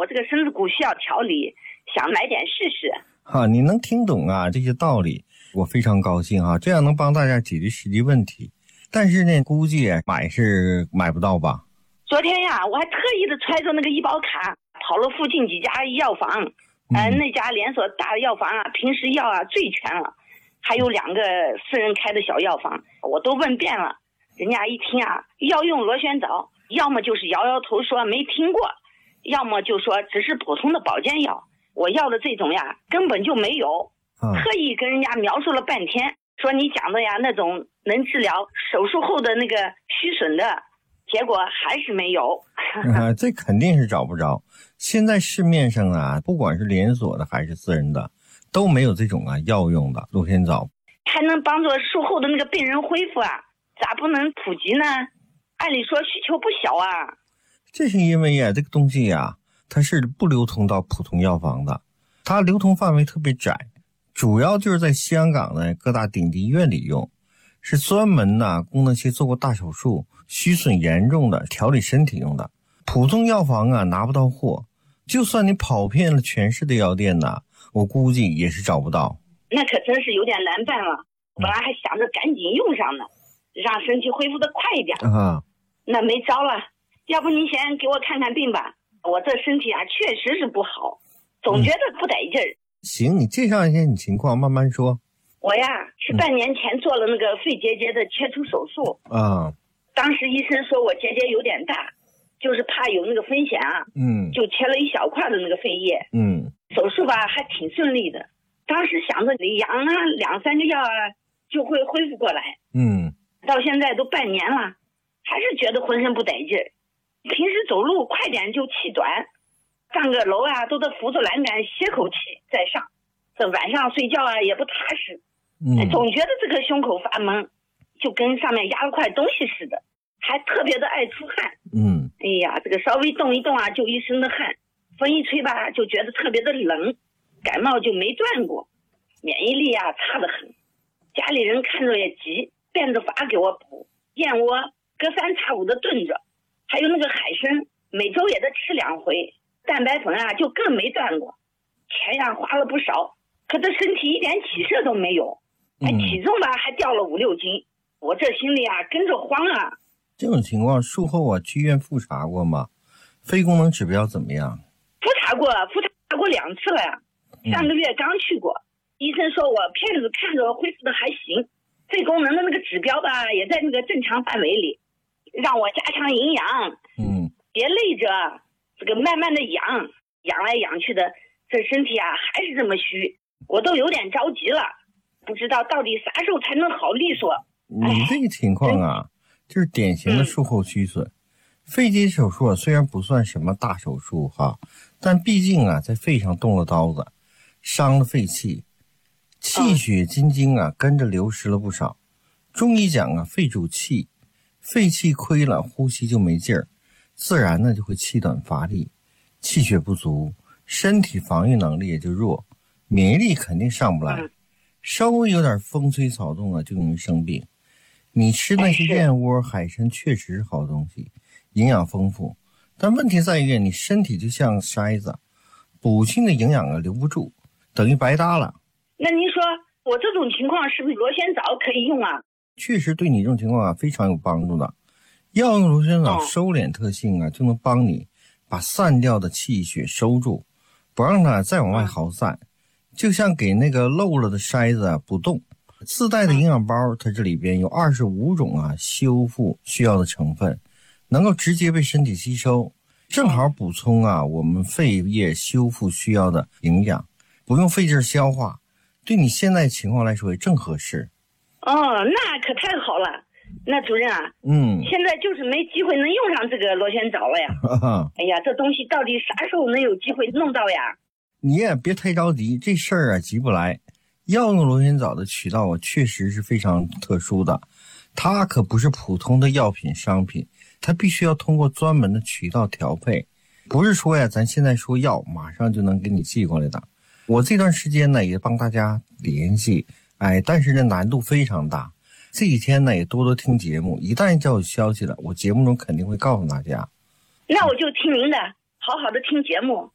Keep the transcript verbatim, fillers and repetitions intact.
我这个身子骨需要调理，想买点试试。 哈，你能听懂啊这些道理，我非常高兴啊，这样能帮大家解决实际问题。但是呢，估计买是买不到吧？ 昨天呀，我还特意的揣着那个医保卡，跑了附近几家药房，呃， 嗯、 那家连锁大的药房啊，平时药啊最全了，还有两个私人开的小药房，我都问遍了。人家一听啊，要用螺旋藻，要么就是摇摇头说没听过，要么就说只是普通的保健药。我要的这种呀，根本就没有。 啊、 特意跟人家描述了半天，说你讲的呀那种能治疗手术后的那个虚损的，结果还是没有。 啊，这肯定是找不着。现在市面上啊，不管是连锁的还是私人的，都没有这种啊药用的螺旋藻， 还能帮助术后的那个病人恢复啊，咋不能普及呢？按理说需求不小啊。 这是因为啊，这个东西呀、啊，它是不流通到普通药房的，它流通范围特别窄，主要就是在香港的各大顶级医院里用，是专门呢供那些做过大手术、虚损严重的调理身体用的。普通药房啊拿不到货，就算你跑遍了全市的药店呢，我估计也是找不到。 那可真是有点难办了。本来还想着赶紧用上呢，让身体恢复的快一点。 啊， 那没招了，要不您先给我看看病吧。我这身体啊确实是不好，总觉得不得劲儿。 嗯、行，你介绍一下你情况，慢慢说。 我呀是半年前做了那个肺结节的切除手术。 啊， 当时医生说我结节有点大，就是怕有那个风险啊， 嗯， 就切了一小块的那个肺叶。 嗯， 手术吧还挺顺利的，当时想着你养啊两三个药啊就会恢复过来。 嗯， 到现在都半年了，还是觉得浑身不得劲儿。平时走路快点就气短，上个楼啊都得扶着栏杆歇口气再上，这晚上睡觉啊也不踏实。 嗯， 总觉得这个胸口发闷，就跟上面压了块东西似的，还特别的爱出汗。 嗯， 哎呀，这个稍微动一动啊就一身的汗，风一吹吧就觉得特别的冷，感冒就没断过，免疫力啊差得很。家里人看着也急，变着法给我补燕窝，隔三差五的炖着，还有那个海参每周也得吃两回，蛋白粉啊就更没断过。钱呀花了不少，可这身体一点起色都没有，还体重吧还掉了五六斤，我这心里啊跟着慌啊。 这种情况术后啊去医院复查过吗？肺功能指标怎么样？ 复查过，复查过两次了呀，上个月刚去过。嗯，医生说我片子看着恢复的还行，肺功能的那个指标吧也在那个正常范围里，让我加强营养， 嗯， 别累着，这个慢慢的养，养来养去的，这身体啊还是这么虚，我都有点着急了，不知道到底啥时候才能好利索。 你这个情况啊，就是典型的术后虚损。嗯，肺结手术啊，虽然不算什么大手术哈，但毕竟啊在肺上动了刀子，伤了肺气。气血津精啊跟着流失了不少。中医讲啊，肺主气，肺气亏了，呼吸就没劲儿，自然呢就会气短乏力，气血不足，身体防御能力也就弱，免疫力肯定上不来，稍微有点风吹草动啊就容易生病。你吃那些燕窝海参确实是好东西，营养丰富，但问题在于你身体就像筛子，补进的营养啊留不住，等于白搭了。 那您说我这种情况是不是螺旋藻可以用啊？ 确实对你这种情况啊非常有帮助的。药用螺旋藻收敛特性啊，就能帮你把散掉的气血收住，不让它再往外耗散，就像给那个漏了的筛子啊补洞。自带的营养包，它这里边有二十五种啊修复需要的成分，能够直接被身体吸收，正好补充啊我们肺液修复需要的营养，不用费劲消化，对你现在情况来说也正合适。 哦，那可太好了。那主任啊， 嗯， 现在就是没机会能用上这个螺旋藻了呀。哎呀，这东西到底啥时候能有机会弄到呀？ 你也别太着急，这事儿啊急不来。药用螺旋藻的渠道啊确实是非常特殊的，它可不是普通的药品商品，它必须要通过专门的渠道调配，不是说呀咱现在说药马上就能给你寄过来的。我这段时间呢也帮大家联系，哎，但是呢难度非常大。这几天呢也多多听节目，一旦叫有消息了，我节目中肯定会告诉大家。 那我就听您的，好好的听节目。